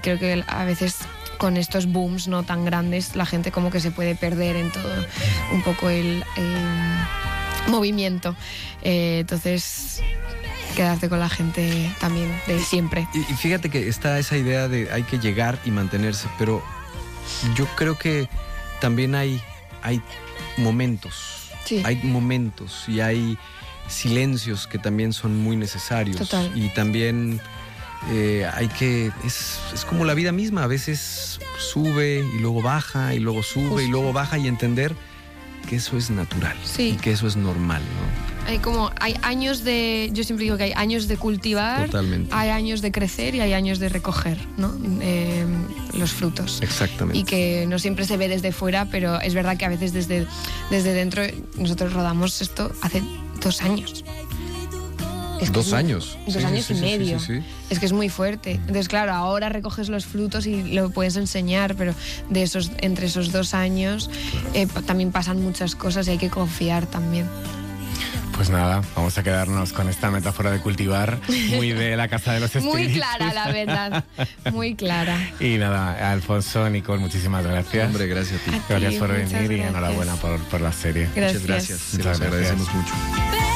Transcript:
creo que a veces con estos booms no tan grandes la gente como que se puede perder en todo un poco el movimiento. Entonces, quedarte con la gente también de siempre. Y fíjate que está esa idea de hay que llegar y mantenerse, pero yo creo que también hay momentos. Sí. Hay momentos y hay silencios que también son muy necesarios. Total. Y también es como la vida misma, a veces sube y luego baja y luego sube. Justo. Y luego baja, y entender que eso es natural. Sí. Y que eso es normal, ¿no? Hay años yo siempre digo que hay años de cultivar, Totalmente. hay años de crecer y hay años de recoger, ¿no? Los frutos. Exactamente. Y que no siempre se ve desde fuera, pero es verdad que a veces desde dentro. Nosotros rodamos esto hace 2 años. Es que 2 años. 2 años y medio. Sí. Es que es muy fuerte. Entonces, claro, ahora recoges los frutos y lo puedes enseñar, pero entre esos 2 años también pasan muchas cosas y hay que confiar también. Pues nada, vamos a quedarnos con esta metáfora de cultivar, muy de la Casa de los Espíritus. Muy clara, la verdad. Muy clara. Y nada, Alfonso, Nicole, muchísimas gracias. Hombre, gracias a ti. A ti, Gracias por muchas venir y gracias. enhorabuena por la serie. Gracias. Muchas gracias. Muchas Te lo gracias. agradecemos mucho.